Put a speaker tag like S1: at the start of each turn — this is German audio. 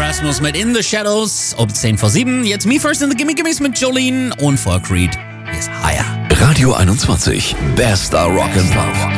S1: Erasmus mit In the Shadows um 10 vor 7. Jetzt Me First in the Gimme Gimmes mit Jolene und vor Creed. Hier ist Higher.
S2: Radio 21, Bester Rock'n'Roll.